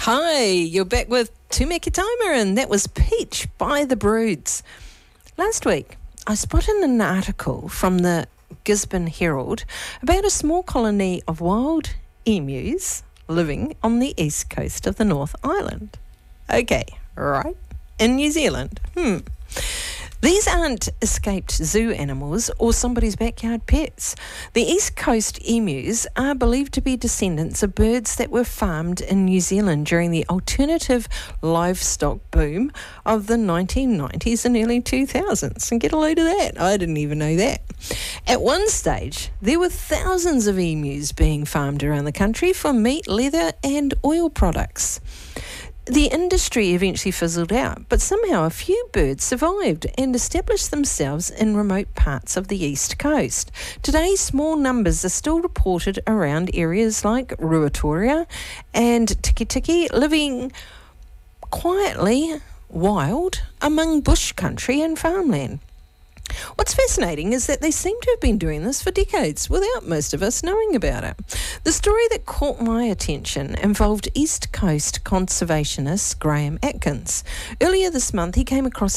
Hi, you're back with Tūmeki Timer, and that was Peach by the Broods. Last week, I spotted an article from the Gisborne Herald about a small colony of wild emus living on the east coast of the North Island. Okay, right, in New Zealand. These aren't escaped zoo animals or somebody's backyard pets. The East Coast emus are believed to be descendants of birds that were farmed in New Zealand during the alternative livestock boom of the 1990s and early 2000s. And get a load of that. I didn't even know that. At one stage, there were thousands of emus being farmed around the country for meat, leather and oil products. The industry eventually fizzled out, but somehow a few birds survived and established themselves in remote parts of the east coast. Today, small numbers are still reported around areas like Ruatoria and Tikitiki, living quietly wild among bush country and farmland. What's fascinating is that they seem to have been doing this for decades without most of us knowing about it. The story that caught my attention involved East Coast conservationist Graham Atkins. Earlier this month, he came across